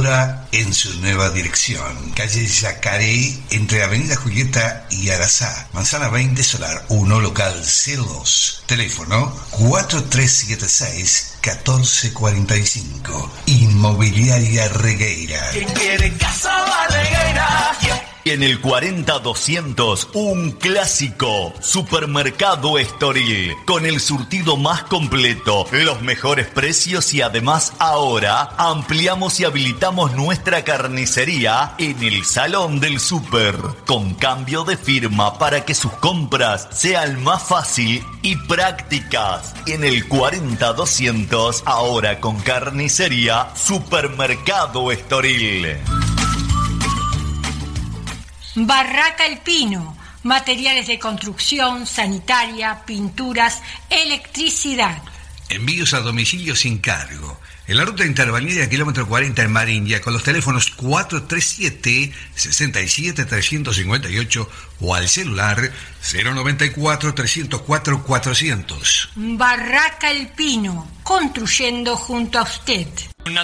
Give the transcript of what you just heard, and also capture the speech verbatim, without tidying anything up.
ahora en su nueva dirección. Calle Yacaré, entre Avenida Julieta y Arazá. Manzana veinte, Solar uno, local cero dos. Teléfono cuatro tres siete seis, uno cuatro cuatro cinco. Inmobiliaria Regueira. ¿Quién quiere casa va Regueira? En el cuarenta doscientos, un clásico, Supermercado Estoril, con el surtido más completo, los mejores precios y además ahora ampliamos y habilitamos nuestra carnicería en el Salón del Super, con cambio de firma para que sus compras sean más fácil y prácticas. En el cuarenta doscientos, ahora con carnicería, Supermercado Estoril. Barraca El Pino, materiales de construcción, sanitaria, pinturas, electricidad. Envíos a domicilio sin cargo. En la ruta interbalnearia kilómetro cuarenta en Marindia, con los teléfonos cuatro tres siete, seis siete tres cinco ocho o al celular cero noventa y cuatro, trescientos cuatro, cuatrocientos. Barraca El Pino, construyendo junto a usted.